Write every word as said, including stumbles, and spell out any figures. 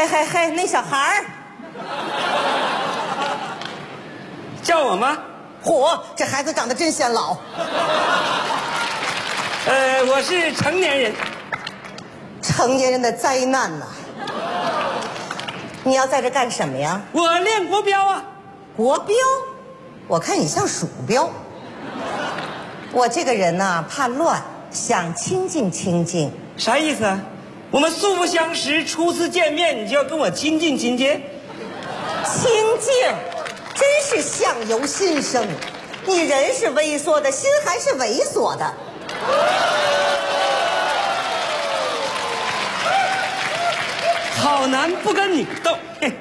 嘿嘿嘿，那小孩儿， 叫我吗？ 嚯，这孩子长得真显老。 呃，我是成年人。 成年人的灾难呐！你要在这干什么呀？ 我练国标啊。 国标？我看你像鼠标。我这个人呐，怕乱，想清静清静。 啥意思啊？我们素不相识，初次见面你就要跟我亲近亲近？ 清静，真是相由心生。你人是微缩的，心还是猥琐的。 好男不跟你斗。嘿